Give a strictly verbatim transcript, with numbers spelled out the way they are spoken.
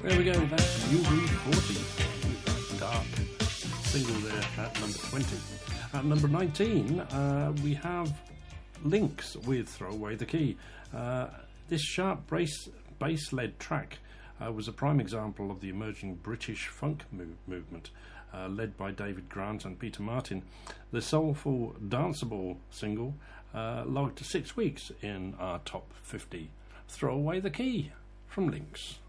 There we go, that's U B forty. Dark single there at number twenty. At number nineteen, uh, we have Lynx with Throw Away the Key. Uh, this sharp bass, bass-led track uh, was a prime example of the emerging British funk move movement, uh, led by David Grant and Peter Martin. The soulful, danceable single uh, logged six weeks in our top fifty. Throw Away the Key from Lynx.